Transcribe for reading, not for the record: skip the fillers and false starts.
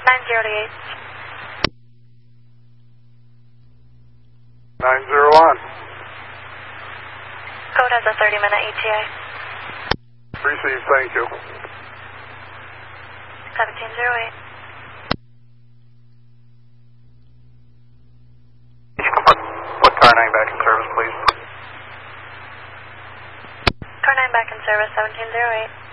908. 901. Code has a 30-minute ETA. Received, thank you. 1708. Put car 9 back in service, please. Car 9 back in service, 1708.